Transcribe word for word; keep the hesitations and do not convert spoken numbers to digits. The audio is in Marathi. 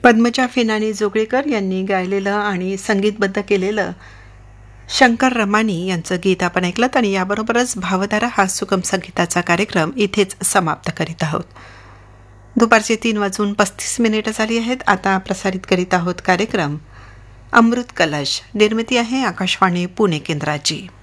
पद्मजा फिनानी जोगळेकर यांनी गायलेलं आणि संगीतबद्ध केलेलं शंकर रमानी यांचं गीत आपण ऐकलं आणि याबरोबरच भावधारा हा सुगम संगीताचा कार्यक्रम इथेच समाप्त करीत आहोत. दुपारचे तीन वाजून पस्तीस मिनिटं झाली आहेत. आता प्रसारित करीत आहोत कार्यक्रम अमृत कलश. निर्मिती आहे आकाशवाणी पुणे केंद्राची.